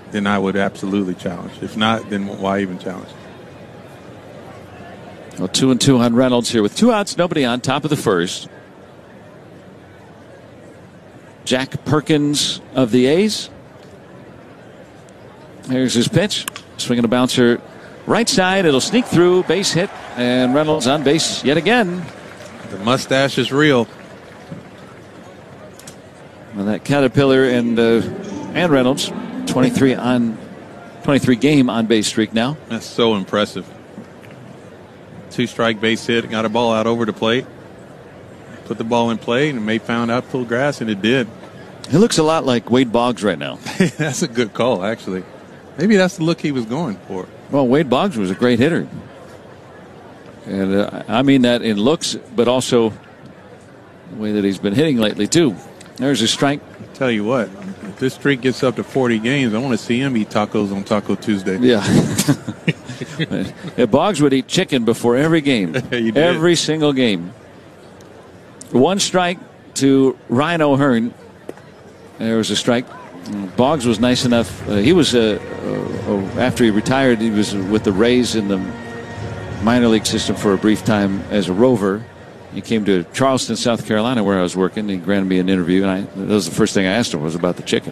then I would absolutely challenge. If not, then why even challenge? Well, 2-2 on Reynolds here with 2 outs, nobody on, top of the first. Jack Perkins of the A's. Here's his pitch. Swinging a bouncer right side. It'll sneak through. Base hit. And Reynolds on base yet again. The mustache is real. Well, that Caterpillar and Reynolds, 23 game on base streak now. That's so impressive. 2-strike base hit. Got a ball out over the plate. Put the ball in play and may found outfield grass, and it did. He looks a lot like Wade Boggs right now. That's a good call, actually. Maybe that's the look he was going for. Well, Wade Boggs was a great hitter. And I mean that in looks, but also the way that he's been hitting lately, too. There's a strike. Tell you what, if this streak gets up to 40 games, I want to see him eat tacos on Taco Tuesday. Yeah. Boggs would eat chicken before every game. Every single game. 1 strike to Ryan O'Hearn. There was a strike. Boggs was nice enough. He was, after he retired, he was with the Rays in the minor league system for a brief time as a rover. He came to Charleston, South Carolina, where I was working. He granted me an interview, and that was the first thing I asked him was about the chicken.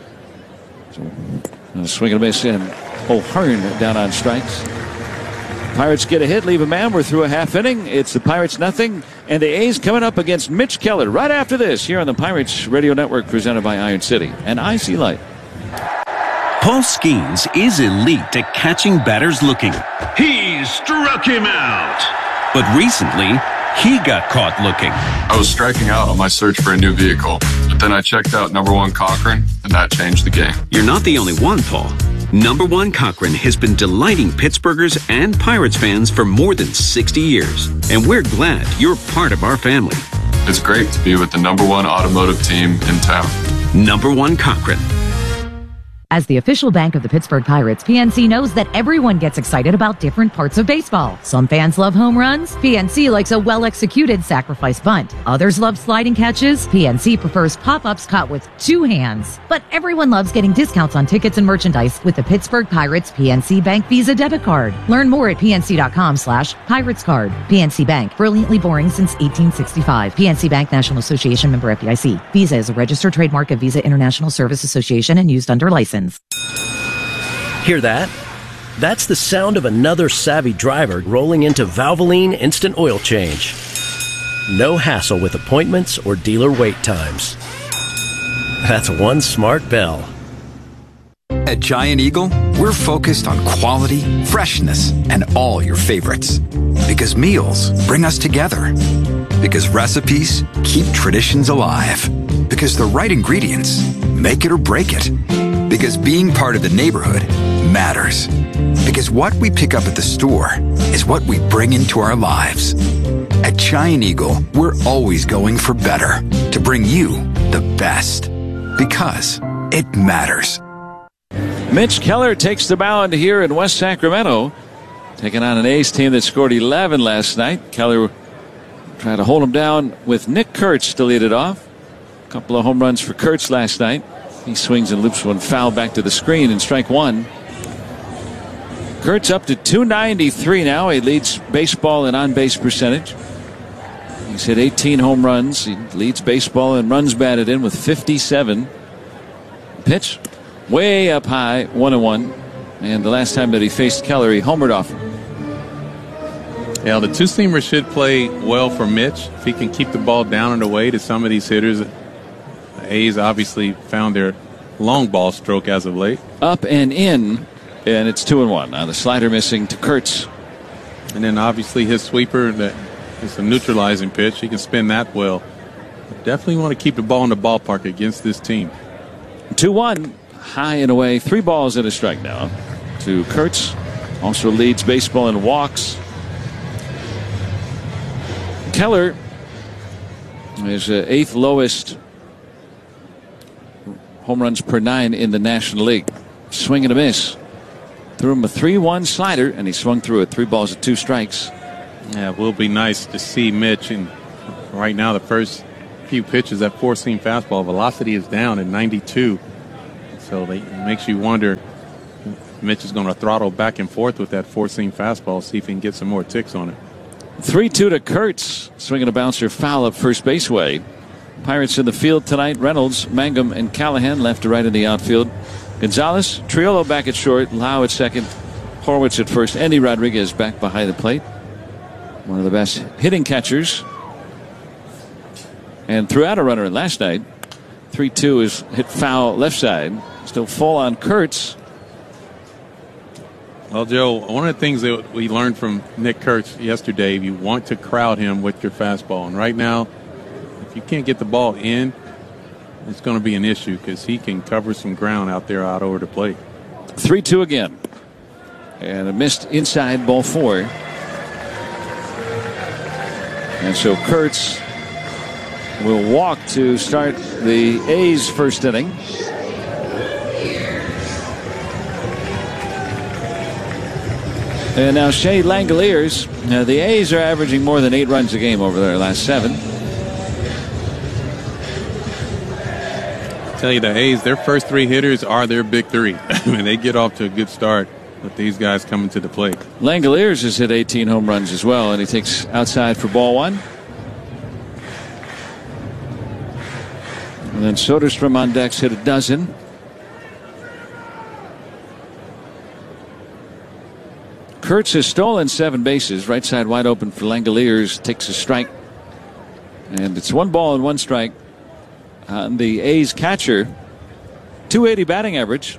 So, swing and a miss, and O'Hearn down on strikes. Pirates get a hit, leave a man. We're through a half inning. It's the Pirates nothing, and the A's coming up against Mitch Keller right after this here on the Pirates Radio Network, presented by Iron City and IC Light. Paul Skeens is elite at catching batters looking. He struck him out. But recently, he got caught looking. I was striking out on my search for a new vehicle, but then I checked out Number One Cochran, and that changed the game. You're not the only one, Paul. Number One Cochran has been delighting Pittsburghers and Pirates fans for more than 60 years, and we're glad you're part of our family. It's great to be with the number one automotive team in town. Number One Cochran. As the official bank of the Pittsburgh Pirates, PNC knows that everyone gets excited about different parts of baseball. Some fans love home runs. PNC likes a well-executed sacrifice bunt. Others love sliding catches. PNC prefers pop-ups caught with 2 hands. But everyone loves getting discounts on tickets and merchandise with the Pittsburgh Pirates PNC Bank Visa debit card. Learn more at pnc.com/Pirates card. PNC Bank, brilliantly boring since 1865. PNC Bank, National Association, member FDIC. Visa is a registered trademark of Visa International Service Association and used under license. Hear that? That's the sound of another savvy driver rolling into Valvoline Instant Oil Change. No hassle with appointments or dealer wait times. That's one smart bell. At Giant Eagle, we're focused on quality, freshness, and all your favorites. Because meals bring us together. Because recipes keep traditions alive. Because the right ingredients make it or break it. Because being part of the neighborhood matters. Because what we pick up at the store is what we bring into our lives. At Giant Eagle, we're always going for better to bring you the best. Because it matters. Mitch Keller takes the mound here in West Sacramento, taking on an A's team that scored 11 last night. Keller tried to hold him down with Nick Kurtz to lead it off. A couple of home runs for Kurtz last night. He swings and loops one foul back to the screen in strike 1. Kurtz up to 293 now. He leads baseball in on-base percentage. He's hit 18 home runs. He leads baseball in runs batted in with 57. Pitch way up high, 1-1. And the last time that he faced Keller, he homered off him. Yeah, the two-seamer should play well for Mitch if he can keep the ball down and away to some of these hitters. The A's obviously found their long ball stroke as of late. Up and in, and it's 2-1. Now the slider missing to Kurtz. And then obviously his sweeper, that is a neutralizing pitch. He can spin that well. But definitely want to keep the ball in the ballpark against this team. 2-1, high and away. 3 balls and a strike now to Kurtz. Also leads baseball in walks. Keller is 8th lowest home runs per 9 in the National League. Swing and a miss. Threw him a 3-1 slider, and he swung through it. 3 balls and 2 strikes. Yeah, it will be nice to see Mitch. And right now, the first few pitches, that four-seam fastball velocity is down at 92. So it makes you wonder. Mitch is going to throttle back and forth with that four-seam fastball, see if he can get some more ticks on it. 3-2 to Kurtz, swinging a bouncer foul up first base way. Pirates in the field tonight. Reynolds, Mangum, and Callahan left to right in the outfield. Gonzalez, Triolo back at short, Lau at second, Horwitz at first, Andy Rodriguez back behind the plate. One of the best hitting catchers. And threw out a runner last night. 3-2 is hit foul left side. Still full on Kurtz. Well, Joe, one of the things that we learned from Nick Kurtz yesterday, you want to crowd him with your fastball. And right now, if you can't get the ball in, it's going to be an issue because he can cover some ground out there out over the plate. 3-2 again. And a missed inside, ball 4. And so Kurtz will walk to start the A's first inning. And now Shea Langoliers. The A's are averaging more than 8 runs a game over their last 7. I tell you, the A's, their first 3 hitters are their big 3. I mean, they get off to a good start with these guys coming to the plate. Langoliers has hit 18 home runs as well, and he takes outside for ball 1. And then Soderstrom on decks hit a dozen. Kurtz has stolen 7 bases. Right side wide open for Langoliers. Takes a strike. And it's 1 ball and 1 strike on the A's catcher. .280 batting average.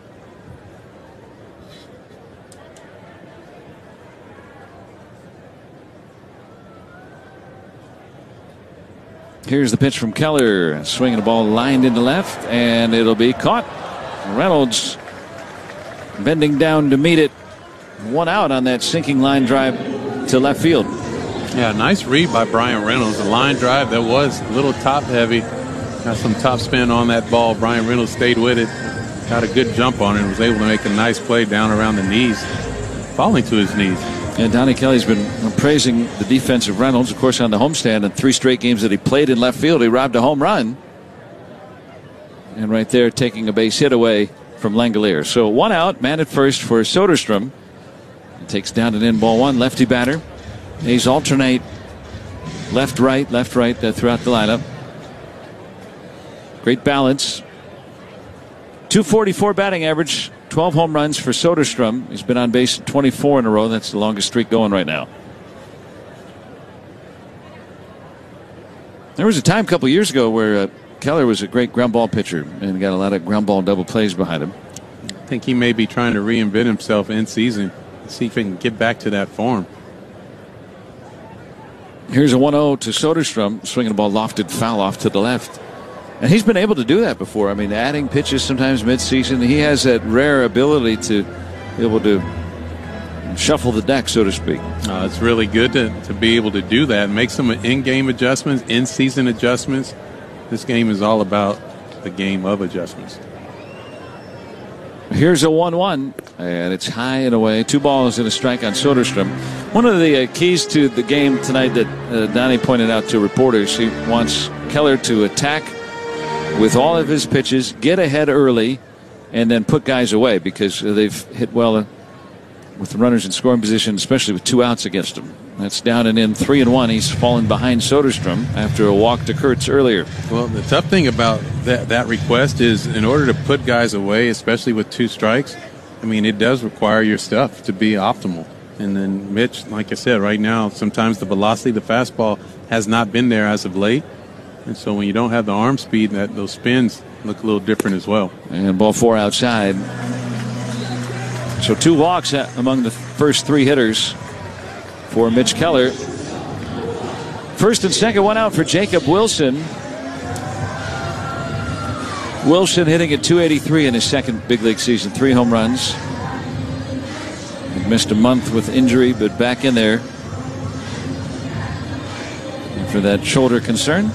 Here's the pitch from Keller. Swinging the ball lined into left, and it'll be caught. Reynolds bending down to meet it. 1 out on that sinking line drive to left field. Yeah, nice read by Brian Reynolds. The line drive that was a little top heavy. Got some top spin on that ball. Brian Reynolds stayed with it. Got a good jump on it and was able to make a nice play down around the knees. Falling to his knees. And Donnie Kelly's been praising the defense of Reynolds, of course, on the homestand. In 3 straight games that he played in left field, he robbed a home run. And right there, taking a base hit away from Langoliers. So 1 out, man at first for Soderstrom. He takes down and in ball 1, lefty batter. A's alternate left, right throughout the lineup. Great balance. .244 batting average. 12 home runs for Soderstrom. He's been on base 24 in a row. That's the longest streak going right now. There was a time a couple years ago where Keller was a great ground ball pitcher and got a lot of ground ball double plays behind him. I think he may be trying to reinvent himself in season. See if he can get back to that form. Here's a 1-0 to Soderstrom. Swinging the ball lofted foul off to the left. And he's been able to do that before. I mean, adding pitches sometimes midseason. He has that rare ability to be able to shuffle the deck, so to speak. It's really good to be able to do that. Make some in-game adjustments, in-season adjustments. This game is all about the game of adjustments. Here's a 1-1, and it's high and away. 2 balls and a strike on Soderstrom. One of the keys to the game tonight that Donnie pointed out to reporters, he wants Keller to attack with all of his pitches, get ahead early, and then put guys away because they've hit well with the runners in scoring position, especially with 2 outs against him. That's down and in 3-1. He's fallen behind Soderstrom after a walk to Kurtz earlier. Well, the tough thing about that request is in order to put guys away, especially with 2 strikes, I mean, it does require your stuff to be optimal. And then Mitch, like I said, right now, sometimes the velocity, the fastball has not been there as of late. And so when you don't have the arm speed, those spins look a little different as well. And ball 4 outside. So 2 walks among the first 3 hitters for Mitch Keller. First and second, 1 out for Jacob Wilson. Wilson hitting at .283 in his second big league season. 3 home runs. He missed a month with injury, but back in there for that shoulder concern.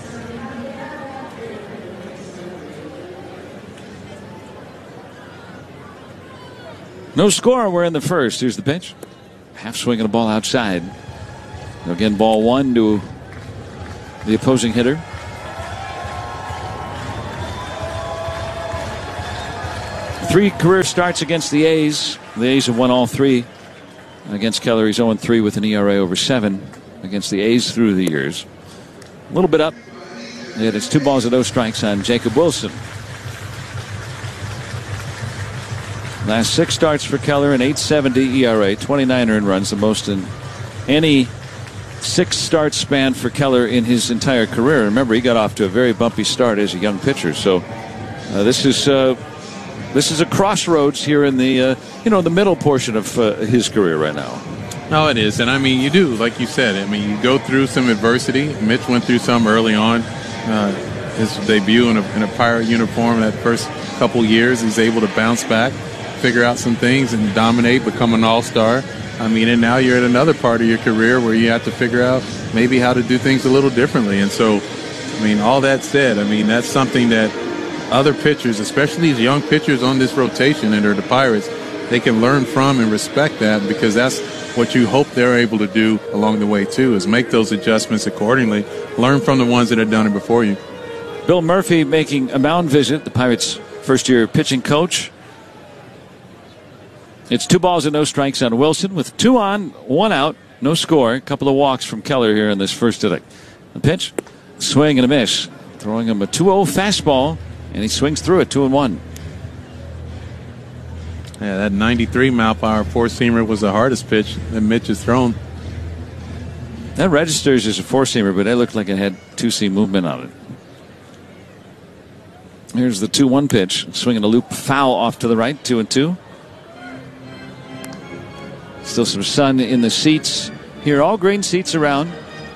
No score. We're in the first. Here's the pitch. Half swing of the ball outside. Again, ball 1 to the opposing hitter. 3 career starts against the A's. The A's have won all 3. Against Keller, he's 0-3 with an ERA over 7 against the A's through the years. A little bit up. And it's 2 balls and no strikes on Jacob Wilson. Last 6 starts for Keller, an 8.70 ERA, 29 earned runs, the most in any 6-start span for Keller in his entire career. Remember, he got off to a very bumpy start as a young pitcher. So this is a crossroads here in the the middle portion of his career right now. No, it is, and I mean, you do, like you said. I mean, you go through some adversity. Mitch went through some early on. His debut in a Pirate uniform that first couple years, he's able to bounce back, figure out some things, and dominate, become an all-star. I mean, and now you're at another part of your career where you have to figure out maybe how to do things a little differently. And so, I mean, all that said, I mean, that's something that other pitchers, especially these young pitchers on this rotation and are the Pirates, they can learn from and respect that, because that's what you hope they're able to do along the way, too, is make those adjustments accordingly. Learn from the ones that have done it before you. Bill Murphy making a mound visit, the Pirates' first-year pitching coach. It's 2 balls and no strikes on Wilson with 2 on, 1 out, no score. A couple of walks from Keller here in this first inning. The pitch, swing and a miss. Throwing him a 2-0 fastball, and he swings through it, 2-1. Yeah, that 93 mile per hour 4-seamer was the hardest pitch that Mitch has thrown. That registers as a 4-seamer, but it looked like it had 2-seam movement on it. Here's the 2-1 pitch. Swinging a loop foul off to the right, 2-2. Still some sun in the seats here. All green seats around,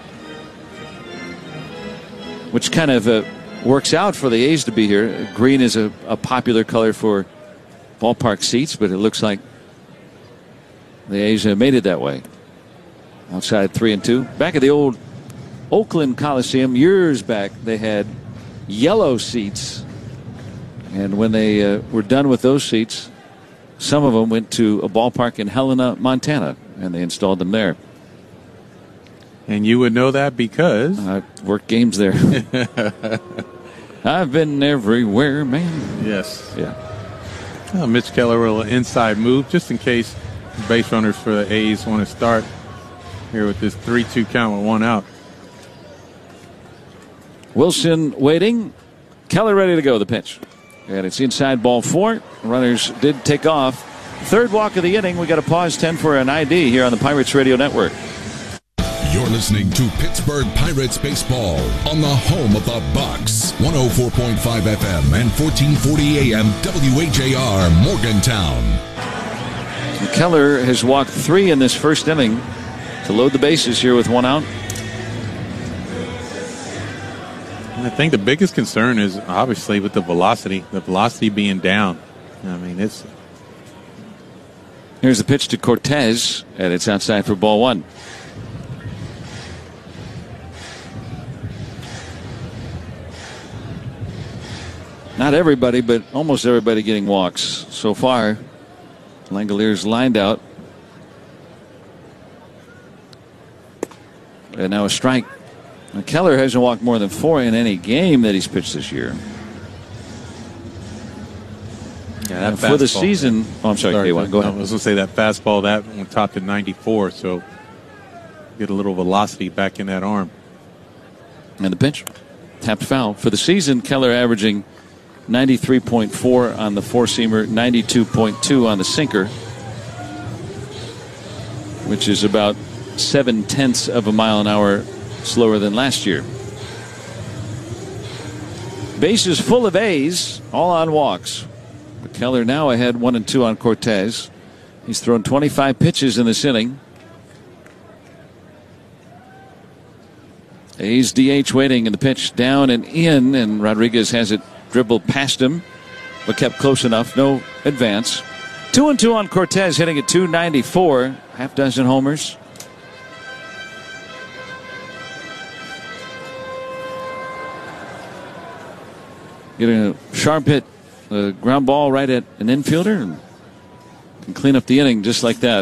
which kind of works out for the A's to be here. Green is a popular color for ballpark seats, but it looks like the A's have made it that way. Outside 3-2. Back at the old Oakland Coliseum years back, they had yellow seats. And when they were done with those seats, some of them went to a ballpark in Helena, Montana, and they installed them there. And you would know that because I worked games there. I've been everywhere, man. Yes. Yeah. Mitch Keller will inside move just in case base runners for the A's want to start here with this 3-2 count with 1 out. Wilson waiting. Keller ready to go. The pitch. And it's inside, ball 4. Runners did take off. 3rd walk of the inning. We got to pause 10 for an ID here on the Pirates Radio Network. You're listening to Pittsburgh Pirates baseball on the home of the Bucks. 104.5 FM and 1440 AM WHAR Morgantown. And Keller has walked 3 in this first inning to load the bases here with 1 out. I think the biggest concern is obviously with the velocity being down. I mean, it's. Here's the pitch to Cortez, and it's outside for ball 1. Not everybody, but almost everybody getting walks so far. Langalier's lined out. And now a strike. Now Keller hasn't walked more than 4 in any game that he's pitched this year. Yeah, that for the season. Oh, I'm sorry. Go ahead. I was going to say that fastball, that one topped at 94, so get a little velocity back in that arm. And the pitch. Tapped foul. For the season, Keller averaging 93.4 on the 4-seamer, 92.2 on the sinker, which is about 0.7 of a mile an hour slower than last year. Bases full of A's, all on walks. But Keller now ahead 1-2 on Cortez. He's thrown 25 pitches in this inning. A's DH waiting, and the pitch down and in, and Rodriguez has it dribbled past him, but kept close enough. No advance. 2-2 on Cortez, hitting at .294, half dozen homers. Getting a sharp hit, a ground ball right at an infielder, and can clean up the inning just like that.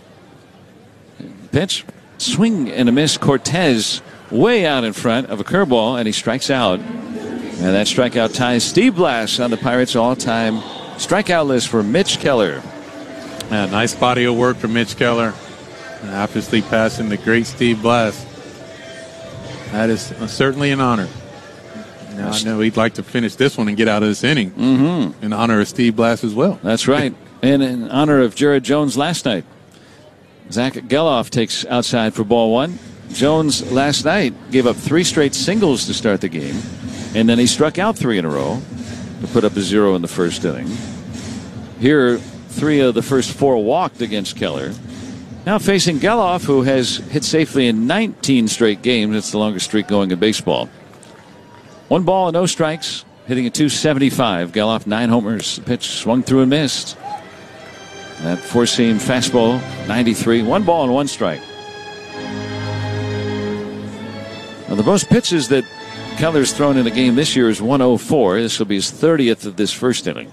Pitch, swing and a miss. Cortez way out in front of a curveball, and he strikes out. And that strikeout ties Steve Blass on the Pirates' all-time strikeout list for Mitch Keller. Yeah, nice body of work for Mitch Keller. And obviously passing the great Steve Blass. That is certainly an honor. Now, I know he'd like to finish this one and get out of this inning in honor of Steve Blass as well. That's right. And in honor of Jared Jones last night. Zach Geloff takes outside for ball one. Jones last night gave up 3 straight singles to start the game. And then he struck out 3 in a row to put up a 0 in the first inning. Here, 3 of the first 4 walked against Keller. Now facing Geloff, who has hit safely in 19 straight games. It's the longest streak going in baseball. 1 ball and no strikes, hitting a .275. Geloff 9 homers. The pitch swung through and missed. That 4-seam fastball, 93. 1 ball and 1 strike. Now the most pitches that Keller's thrown in a game this year is 104. This will be his 30th of this first inning.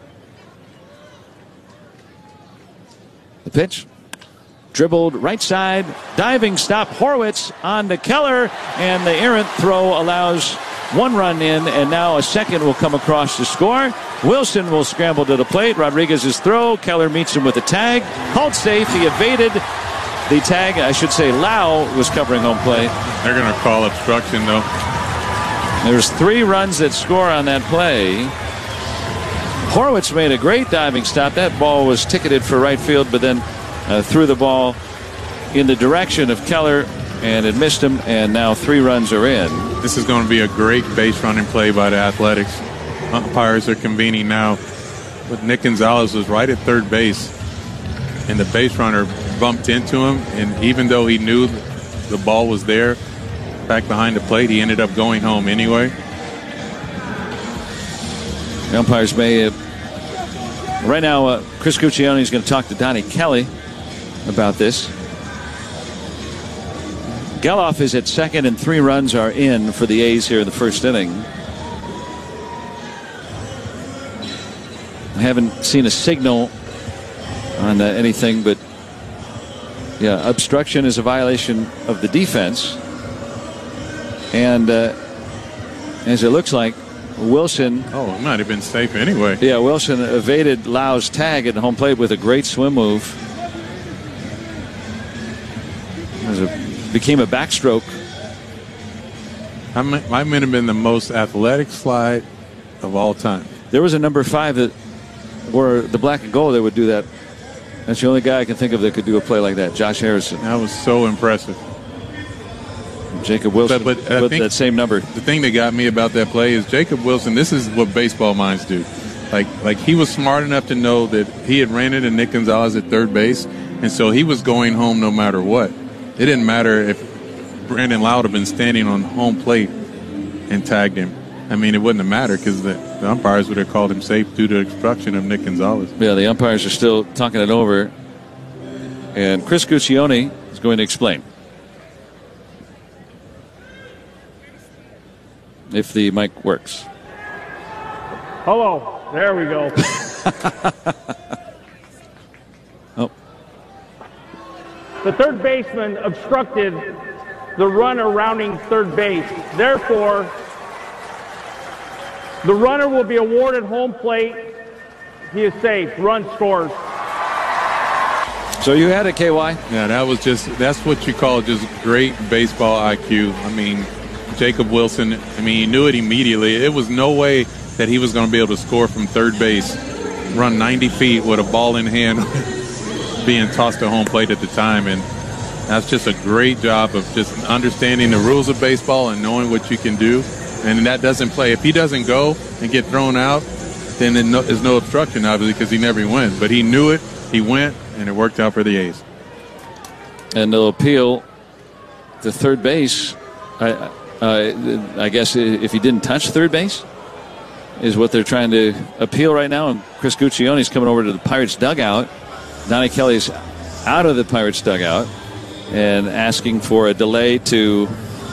The pitch. Dribbled right side. Diving stop. Horwitz on to Keller. And the errant throw allows 1 run in. And now a second will come across to score. Wilson will scramble to the plate. Rodriguez's throw. Keller meets him with a tag. Called safe. He evaded the tag. I should say Lau was covering home plate. They're going to call obstruction, though. There's 3 runs that score on that play. Horwitz made a great diving stop. That ball was ticketed for right field, but then threw the ball in the direction of Keller, and it missed him, and now 3 runs are in. This is going to be a great base running play by the Athletics. Umpires are convening now. But Nick Gonzalez was right at third base, and the base runner bumped into him, and even though he knew the ball was there back behind the plate, he ended up going home anyway. The umpires may right now, Chris Guccione is going to talk to Donnie Kelly about this. Geloff is at second, and 3 runs are in for the A's here in the first inning. I haven't seen a signal on anything, but yeah, obstruction is a violation of the defense. And as it looks like, Wilson. Oh, it might have been safe anyway. Yeah, Wilson evaded Lau's tag at home plate with a great swim move. Became a backstroke. I might have been the most athletic slide of all time. There was a number 5 that wore the black and gold that would do that. That's the only guy I can think of that could do a play like that. Josh Harrison. That was so impressive. Jacob Wilson but with that same number. The thing that got me about that play is Jacob Wilson. This is what baseball minds do. Like he was smart enough to know that he had ran into Nick Gonzalez at third base, and so he was going home no matter what. It didn't matter if Brandon Loud had been standing on home plate and tagged him. I mean, it wouldn't have mattered because the umpires would have called him safe due to obstruction of Nick Gonzalez. Yeah, the umpires are still talking it over, and Chris Guccione is going to explain. If the mic works. Hello. There we go. Oh. The third baseman obstructed the runner rounding third base. Therefore, the runner will be awarded home plate. He is safe. Run scores. So you had it, KY. Yeah, that's what you call just great baseball IQ. I mean, Jacob Wilson, he knew it immediately. It was no way that he was going to be able to score from third base, run 90 feet with a ball in hand being tossed to home plate at the time. And that's just a great job of just understanding the rules of baseball and knowing what you can do. And that doesn't play. If he doesn't go and get thrown out, then there's no obstruction, obviously, because he never wins. But he knew it, he went, and it worked out for the A's. And they'll appeal to third base. I guess if he didn't touch third base is what they're trying to appeal right now. And Chris Guccione's coming over to the Pirates dugout. Donnie Kelly's out of the Pirates dugout and asking for a delay for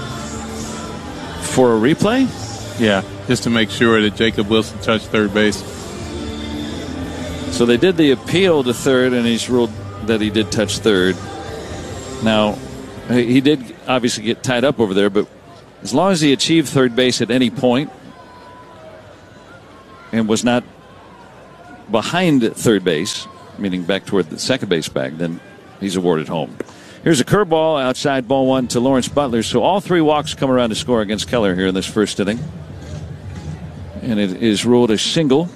a replay. Yeah, just to make sure that Jacob Wilson touched third base. So they did the appeal to third, and he's ruled that he did touch third. Now, he did obviously get tied up over there, but as long as he achieved third base at any point and was not behind third base, meaning back toward the second base bag, then he's awarded home. Here's a curveball outside, ball one to Lawrence Butler. So all 3 walks come around to score against Keller here in this first inning. And it is ruled a single.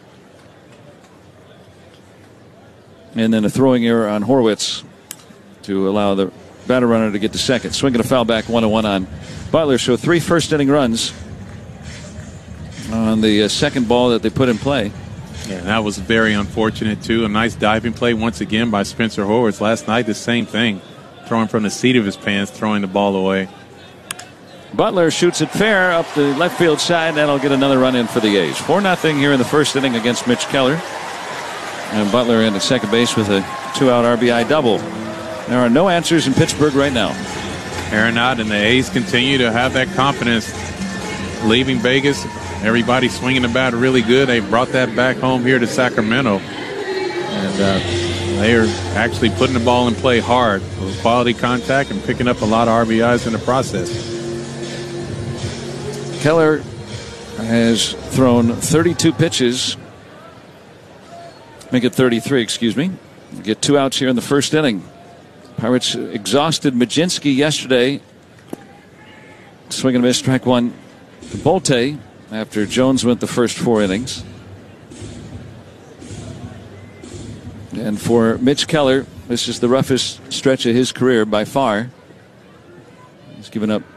And then a throwing error on Horwitz to allow the batter runner to get to second. Swinging a foul back, 1-1 on Butler. So 3 first inning runs on the second ball that they put in play. Yeah, that was very unfortunate, too. A nice diving play once again by Spencer Horwitz. Last night, the same thing. Throwing from the seat of his pants, throwing the ball away. Butler shoots it fair up the left field side. That'll get another run in for the A's. 4-0 here in the first inning against Mitch Keller. And Butler in at second base with a 2-out RBI double. There are no answers in Pittsburgh right now. Arenado and the A's continue to have that confidence. Leaving Vegas, everybody swinging the bat really good. They brought that back home here to Sacramento. And they are actually putting the ball in play hard with quality contact and picking up a lot of RBIs in the process. Keller has thrown 32 pitches. Make it 33, excuse me. Get 2 outs here in the first inning. Pirates exhausted Majinski yesterday. Swing and a miss, strike one to Bolte after Jones went the first 4 innings. And for Mitch Keller, this is the roughest stretch of his career by far. He's given up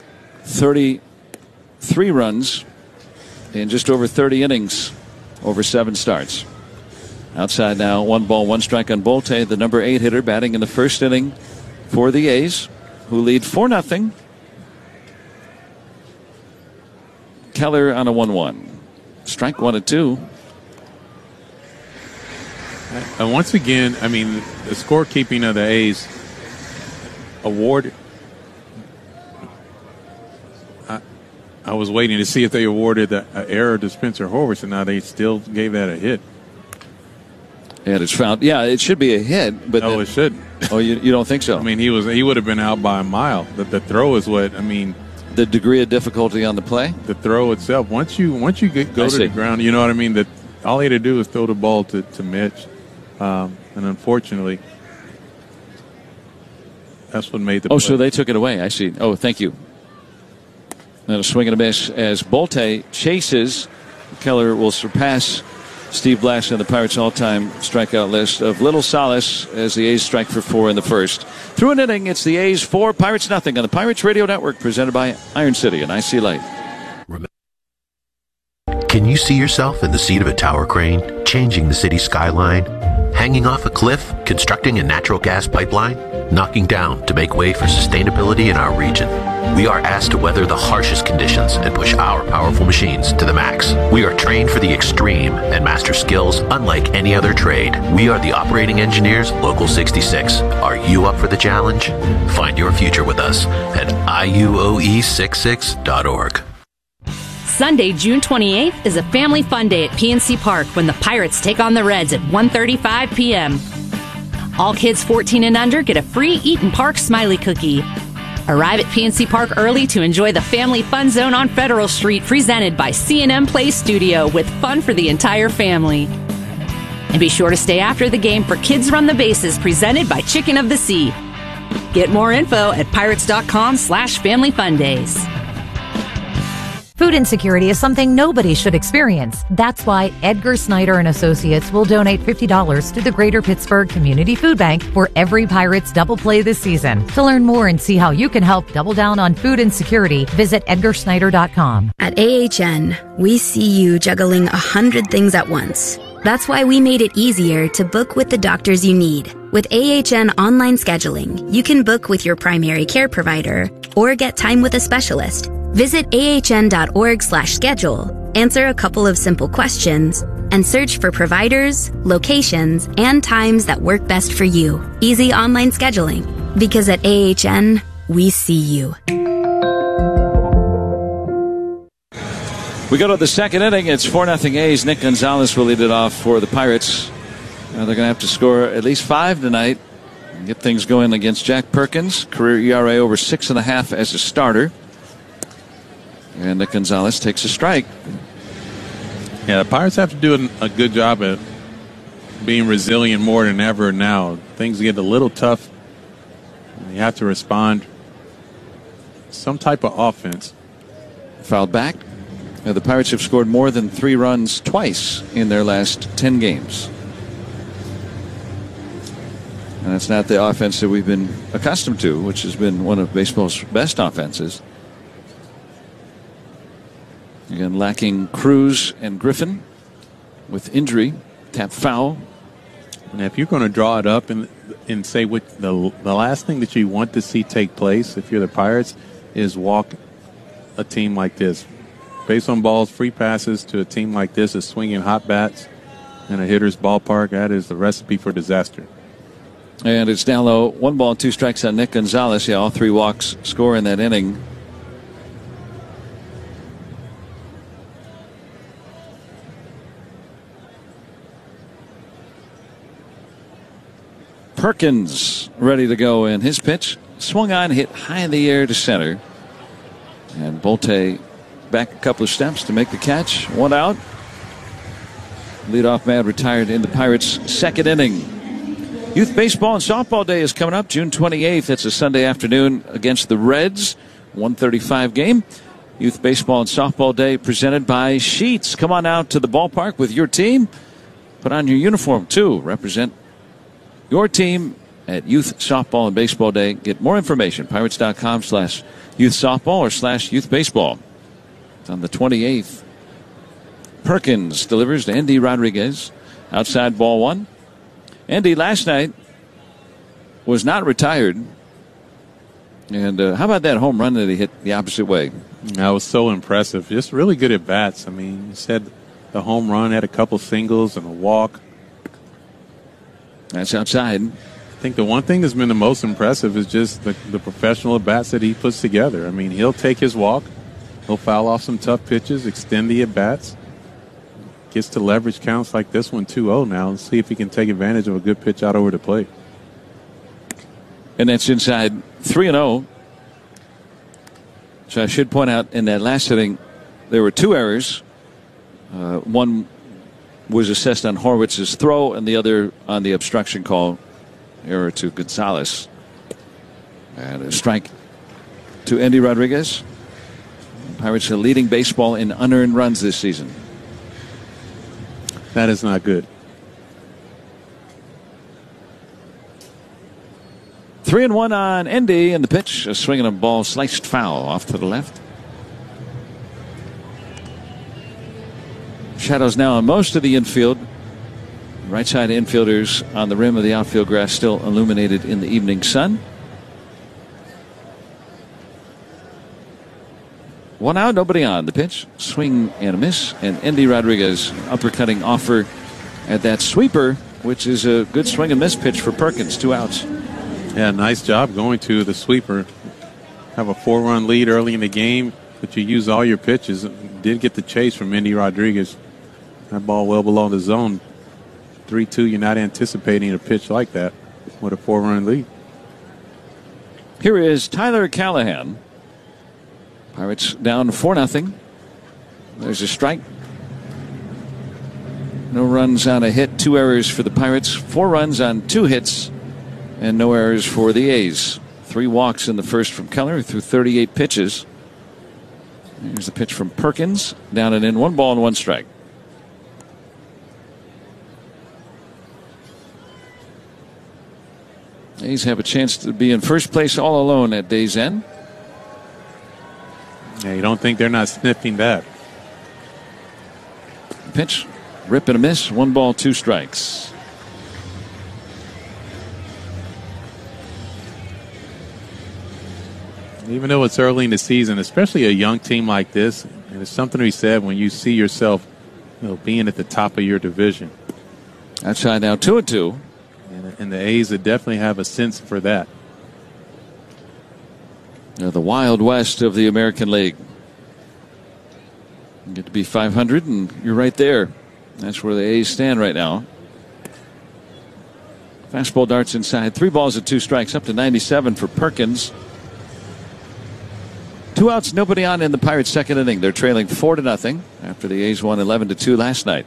33 runs in just over 30 innings over 7 starts. Outside now, 1 ball, 1 strike on Bolte, the number 8 hitter, batting in the first inning for the A's, who lead 4-0. Keller on a 1-1. Strike 1 and 2. And once again, I mean, the scorekeeping of the A's award. I was waiting to see if they awarded an error to Spencer Horwitz, and now they still gave that a hit. And it's found. Yeah, it should be a hit, but no, it should. Oh, you don't think so? I mean, he would have been out by a mile. The throw is what I mean. The degree of difficulty on the play. The throw itself. Once you go to the ground, you know what I mean. That all he had to do was throw the ball to Mitch, and unfortunately, that's what made the. Oh, play. so they took it away. I see. Oh, thank you. And a swing and a miss as Bolte chases. Keller will surpass Steve Blass and the Pirates' all-time strikeout list of little solace as the A's strike for 4 in the first. Through an inning, it's the A's 4, Pirates nothing on the Pirates Radio Network, presented by Iron City and IC Light. Can you see yourself in the seat of a tower crane, changing the city skyline, hanging off a cliff, constructing a natural gas pipeline, knocking down to make way for sustainability in our region? We are asked to weather the harshest conditions and push our powerful machines to the max. We are trained for the extreme and master skills unlike any other trade. We are the operating engineers, Local 66. Are you up for the challenge? Find your future with us at iuoe66.org. Sunday, June 28th is a family fun day at PNC Park when the Pirates take on the Reds at 1:35 p.m. All kids 14 and under get a free Eaton Park Smiley Cookie. Arrive at PNC Park early to enjoy the Family Fun Zone on Federal Street, presented by C&M Play Studio, with fun for the entire family. And be sure to stay after the game for Kids Run the Bases, presented by Chicken of the Sea. Get more info at pirates.com/familyfundays. Food insecurity is something nobody should experience. That's why Edgar Snyder and Associates will donate $50 to the Greater Pittsburgh Community Food Bank for every Pirates double play this season. To learn more and see how you can help double down on food insecurity, visit edgarsnyder.com. At AHN, we see you juggling 100 things at once. That's why we made it easier to book with the doctors you need. With AHN online scheduling, you can book with your primary care provider or get time with a specialist. Visit ahn.org/schedule, answer a couple of simple questions, and search for providers, locations, and times that work best for you. Easy online scheduling. Because at AHN, we see you. We go to the second inning. It's 4-0 A's. Nick Gonzalez will lead it off for the Pirates. They're going to have to score at least 5 tonight and get things going against Jack Perkins. Career ERA over 6.5 as a starter. And Nick Gonzalez takes a strike. Yeah, the Pirates have to do a good job at being resilient more than ever now. Things get a little tough. You have to respond. Some type of offense. Fouled back. The Pirates have scored more than 3 runs twice in their last 10 games. And that's not the offense that we've been accustomed to, which has been one of baseball's best offenses. Again, lacking Cruz and Griffin with injury. Tap foul. And if you're going to draw it up and say what the last thing that you want to see take place, if you're the Pirates, is walk a team like this. Base on balls, free passes to a team like this is swinging hot bats in a hitter's ballpark. That is the recipe for disaster. And it's down low. 1 ball, 2 strikes on Nick Gonzalez. Yeah, all 3 walks score in that inning. Perkins ready to go in his pitch. Swung on, hit high in the air to center. And Bolte back a couple of steps to make the catch. 1 out. Leadoff man retired in the Pirates' 2nd inning. Youth Baseball and Softball Day is coming up June 28th. That's a Sunday afternoon against the Reds. 1:35 game. Youth Baseball and Softball Day presented by Sheets. Come on out to the ballpark with your team. Put on your uniform, too. Represent your team at Youth Softball and Baseball Day. Get more information, pirates.com/youth softball or /youth baseball. It's on the 28th. Perkins delivers to Endy Rodriguez. Outside ball 1. Endy last night was not retired. And how about that home run that he hit the opposite way? That was so impressive. Just really good at bats. I mean, you said the home run had a couple singles and a walk. That's outside. I think the one thing that's been the most impressive is just the professional at bats that he puts together. I mean, he'll take his walk. He'll foul off some tough pitches, extend the at bats. Gets to leverage counts like this one 2-0 now. Let's see if he can take advantage of a good pitch out over the plate. And that's inside 3-0. So I should point out in that last inning, there were 2 errors. One was assessed on Horwitz's throw, and the other on the obstruction call, error to Gonzalez. And a strike to Endy Rodriguez. Pirates are leading baseball in unearned runs this season. That is not good. 3-1 on Endy, and the pitch, a swing and a ball sliced foul off to the left. Shadows now on most of the infield. Right side infielders on the rim of the outfield grass still illuminated in the evening sun. 1 out, nobody on. The pitch, swing and a miss, and Endy Rodriguez uppercutting offer at that sweeper, which is a good swing and miss pitch for Perkins. 2 outs. Yeah, nice job going to the sweeper. Have a 4-run lead early in the game, but you use all your pitches. Did get the chase from Endy Rodriguez. That ball well below the zone. 3-2, you're not anticipating a pitch like that with a 4-run lead. Here is Tyler Callahan. Pirates down 4-0. There's a strike. No runs on a hit, 2 errors for the Pirates, 4 runs on 2 hits, and no errors for the A's. 3 walks in the first from Keller through 38 pitches. Here's the pitch from Perkins. Down and in, 1 ball and 1 strike. A's have a chance to be in first place all alone at day's end. Yeah, you don't think they're not sniffing that. Pitch, rip and a miss, 1 ball, 2 strikes. Even though it's early in the season, especially a young team like this, and it's something to be said when you see yourself, being at the top of your division. Outside now, 2-2. And the A's would definitely have a sense for that. The Wild West of the American League. You get to be 500, and you're right there. That's where the A's stand right now. Fastball darts inside. 3 balls and 2 strikes, up to 97 for Perkins. 2 outs, nobody on in the Pirates' second inning. They're trailing 4-0 after the A's won 11-2 last night.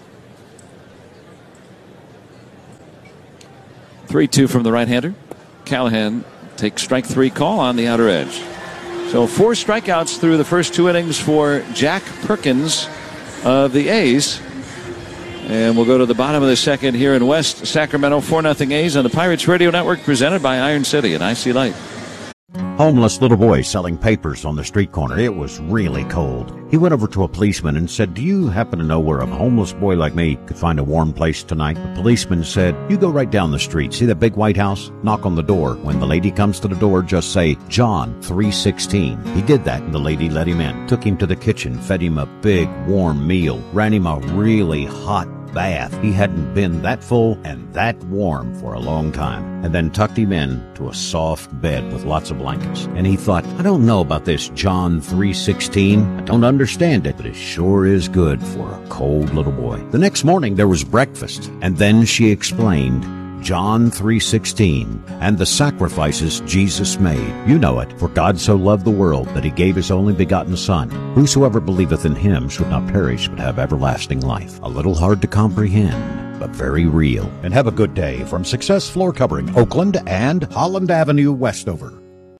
3-2 from the right-hander. Callahan takes strike 3 call on the outer edge. So 4 strikeouts through the first 2 innings for Jack Perkins of the A's. And we'll go to the bottom of the second here in West Sacramento. 4-0 A's on the Pirates Radio Network, presented by Iron City and IC Light. Homeless little boy selling papers on the street corner. It was really cold. He went over to a policeman and said, "Do you happen to know where a homeless boy like me could find a warm place tonight?" The policeman said, "You go right down the street. See that big white house? Knock on the door. When the lady comes to the door, just say, John 316. He did that, and the lady let him in. Took him to the kitchen, fed him a big, warm meal, ran him a really hot bath. He hadn't been that full and that warm for a long time, and then tucked him in to a soft bed with lots of blankets. And he thought, I don't know about this John 3:16. I don't understand it, but it sure is good for a cold little boy. The next morning there was breakfast, and then she explained John 3:16 and the sacrifices Jesus made. You know it. For God so loved the world that he gave his only begotten Son. Whosoever believeth in him should not perish but have everlasting life. A little hard to comprehend, but very real. And have a good day from Success Floor Covering, Oakland and Holland Avenue, Westover.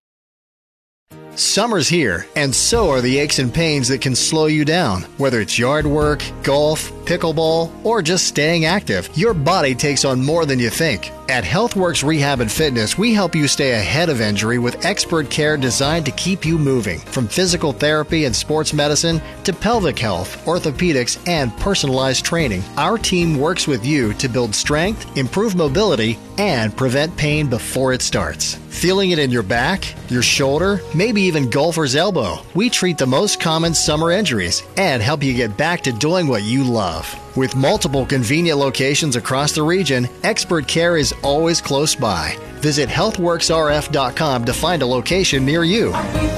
Summer's here, and so are the aches and pains that can slow you down. Whether it's yard work, golf, pickleball, or just staying active, your body takes on more than you think. At HealthWorks Rehab and Fitness, we help you stay ahead of injury with expert care designed to keep you moving. From physical therapy and sports medicine to pelvic health, orthopedics, and personalized training, our team works with you to build strength, improve mobility, and prevent pain before it starts. Feeling it in your back, your shoulder, maybe even golfer's elbow? We treat the most common summer injuries and help you get back to doing what you love. With multiple convenient locations across the region, expert care is always close by. Visit healthworksrf.com to find a location near you.